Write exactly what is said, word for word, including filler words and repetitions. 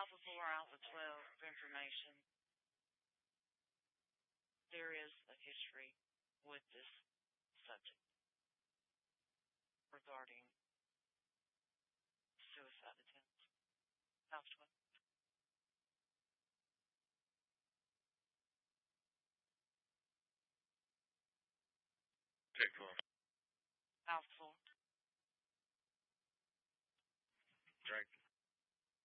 Alpha four, Alpha twelve information. There is a history with this subject regarding suicide attempts. Alpha twelve. Okay, cool. Alpha four.